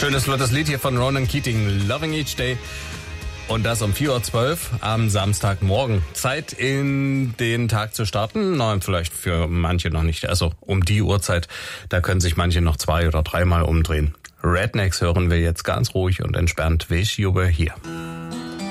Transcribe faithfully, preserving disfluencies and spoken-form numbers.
Schönes, flottes Lied hier von Ronan Keating, Loving Each Day. Und das um vier Uhr zwölf am Samstagmorgen. Zeit, in den Tag zu starten. Nein, vielleicht für manche noch nicht. Also um die Uhrzeit, da können sich manche noch zwei- oder dreimal umdrehen. Rednecks hören wir jetzt ganz ruhig und entspannt. Wish You Were Here.